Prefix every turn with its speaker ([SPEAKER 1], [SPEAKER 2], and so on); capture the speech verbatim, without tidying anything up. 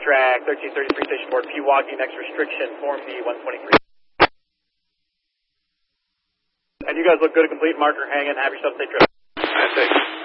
[SPEAKER 1] track, thirteen thirty-three station board, Pewaukee, next restriction, Form B one twenty-three. And you guys look good and complete, marker hanging, have yourself a safe trip.
[SPEAKER 2] Thanks.